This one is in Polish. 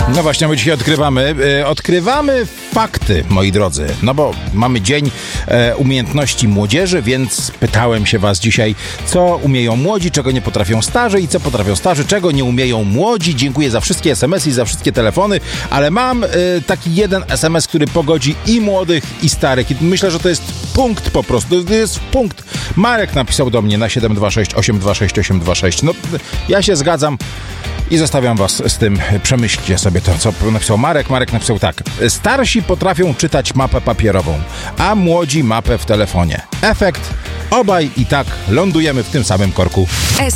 No właśnie, my dzisiaj odkrywamy fakty, moi drodzy. No bo mamy dzień umiejętności młodzieży, więc pytałem się was dzisiaj, co umieją młodzi, czego nie potrafią starzy i co potrafią starzy, czego nie umieją młodzi. Dziękuję za wszystkie SMS-y i za wszystkie telefony, ale mam taki jeden SMS, który pogodzi i młodych, i starych. I myślę, że to jest punkt po prostu. To jest punkt. Marek napisał do mnie na 726 826 826. No, ja się zgadzam. I zostawiam was z tym. Przemyślcie sobie to, co napisał Marek. Marek napisał tak. Starsi potrafią czytać mapę papierową, a młodzi mapę w telefonie. Efekt. Obaj i tak lądujemy w tym samym korku.